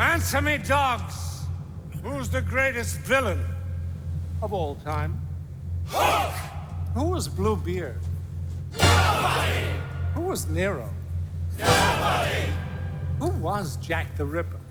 Answer me, dogs! Who's the greatest villain of all time? Hulk! Who was Bluebeard? Nobody! Who was Nero? Nobody! Who was Jack the Ripper?